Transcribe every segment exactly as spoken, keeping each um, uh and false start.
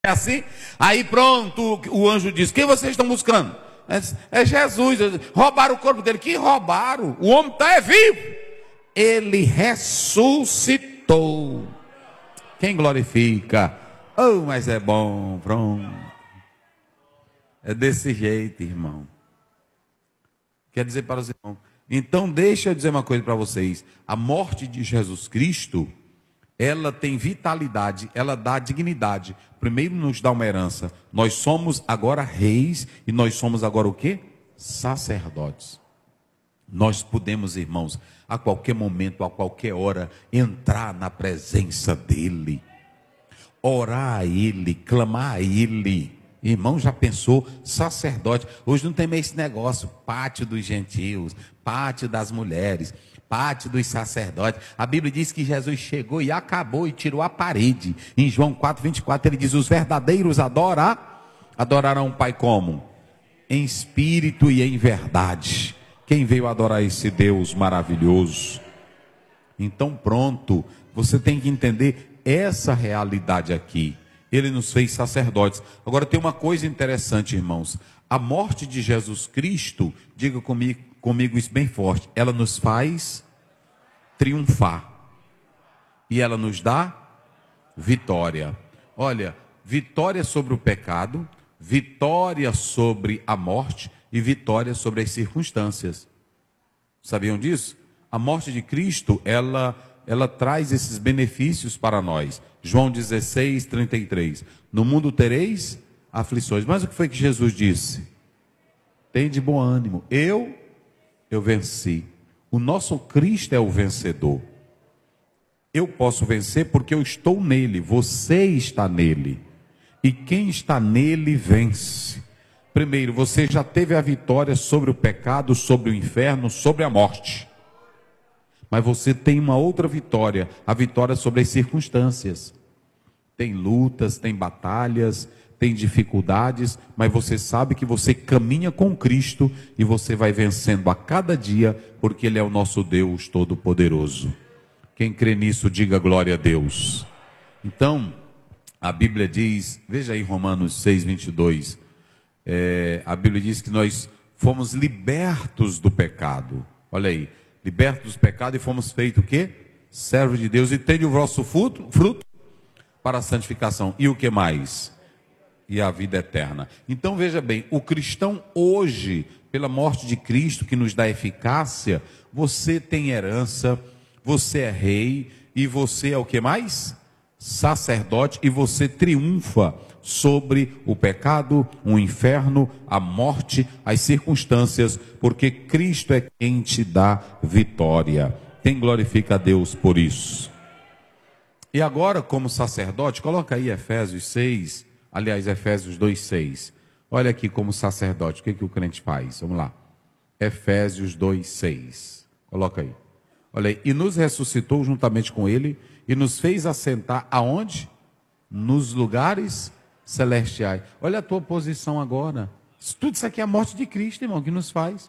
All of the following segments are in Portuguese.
É assim? Aí pronto, o anjo diz: quem vocês estão buscando? É Jesus. Roubaram o corpo dele. Que roubaram? O homem está é vivo. Ele ressuscitou. Quem glorifica? Oh, mas é bom, pronto. É desse jeito, irmão. Quer dizer para os irmãos, então deixa eu dizer uma coisa para vocês. A morte de Jesus Cristo, ela tem vitalidade, ela dá dignidade. Primeiro nos dá uma herança. Nós somos agora reis e nós somos agora o quê? Sacerdotes. Nós podemos, irmãos, a qualquer momento, a qualquer hora, entrar na presença dEle, orar a Ele, clamar a Ele. Irmão, já pensou? Sacerdote. Hoje não tem mais esse negócio, pátio dos gentios, pátio das mulheres, pátio dos sacerdotes. A Bíblia diz que Jesus chegou e acabou e tirou a parede. Em João quatro, vinte e quatro, ele diz: os verdadeiros adoram, adorarão o Pai como? Em espírito e em verdade. Quem veio adorar esse Deus maravilhoso? Então pronto, você tem que entender essa realidade aqui. Ele nos fez sacerdotes. Agora tem uma coisa interessante, irmãos. A morte de Jesus Cristo, diga comigo, comigo isso bem forte, ela nos faz triunfar. E ela nos dá vitória. Olha, vitória sobre o pecado, vitória sobre a morte e vitória sobre as circunstâncias. Sabiam disso? A morte de Cristo, ela, ela traz esses benefícios para nós. João dezesseis, trinta e três. No mundo tereis aflições. Mas o que foi que Jesus disse? Tem de bom ânimo. Eu, eu venci. O nosso Cristo é o vencedor. Eu posso vencer porque eu estou nele. Você está nele. E quem está nele vence. Primeiro, você já teve a vitória sobre o pecado, sobre o inferno, sobre a morte. Mas você tem uma outra vitória, a vitória sobre as circunstâncias. Tem lutas, tem batalhas, tem dificuldades, mas você sabe que você caminha com Cristo e você vai vencendo a cada dia, porque Ele é o nosso Deus Todo-Poderoso. Quem crê nisso, diga glória a Deus. Então, a Bíblia diz, veja aí Romanos seis, vinte e dois, é, a Bíblia diz que nós fomos libertos do pecado. Olha aí. Libertos do pecado e fomos feitos o quê? Servos de Deus, e tende o vosso fruto, fruto para a santificação. E o que mais? E a vida eterna. Então veja bem, o cristão hoje, pela morte de Cristo que nos dá eficácia, você tem herança, você é rei, e você é o que mais? Sacerdote, e você triunfa sobre o pecado, o inferno, a morte, as circunstâncias, porque Cristo é quem te dá vitória. Quem glorifica a Deus por isso? E agora, como sacerdote, coloca aí Efésios seis, aliás, Efésios dois, seis. Olha aqui como sacerdote, o que, que o crente faz? Vamos lá. Efésios dois, seis. Coloca aí. Olha aí. E nos ressuscitou juntamente com ele e nos fez assentar aonde? Nos lugares celestiais. Olha a tua posição agora. Tudo isso aqui é a morte de Cristo, irmão, que nos faz.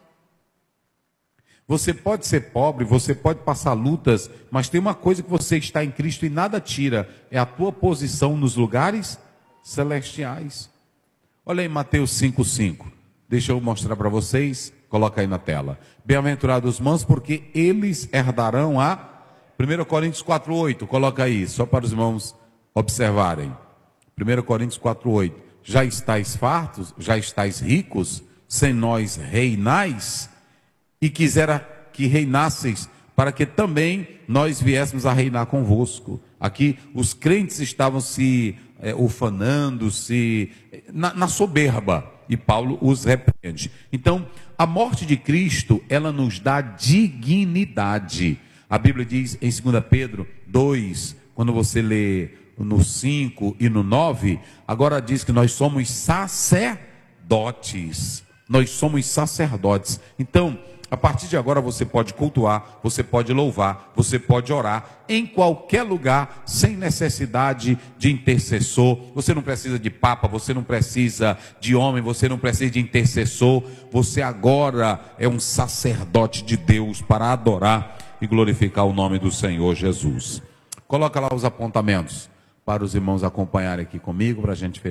Você pode ser pobre, você pode passar lutas, mas tem uma coisa que você está em Cristo e nada tira, é a tua posição nos lugares celestiais. Olha aí Mateus cinco, cinco. Deixa eu mostrar para vocês, coloca aí na tela. Bem-aventurados os mansos, porque eles herdarão a... primeira Coríntios quatro, oito, coloca aí, só para os irmãos observarem. primeira Coríntios quatro, oito. Já estáis fartos, já estáis ricos, sem nós reinais, e quisera que reinasseis, para que também nós viéssemos a reinar convosco. Aqui os crentes estavam se é, ufanando, se, na, na soberba, e Paulo os repreende. Então, a morte de Cristo, ela nos dá dignidade. A Bíblia diz em dois Pedro dois, quando você lê no cinco e no nove, agora diz que nós somos sacerdotes. Nós somos sacerdotes. Então, a partir de agora você pode cultuar, você pode louvar, você pode orar em qualquer lugar, sem necessidade de intercessor. Você não precisa de papa, você não precisa de homem, você não precisa de intercessor. Você agora é um sacerdote de Deus para adorar e glorificar o nome do Senhor Jesus. Coloca lá os apontamentos. para os irmãos acompanharem aqui comigo, para a gente fechar.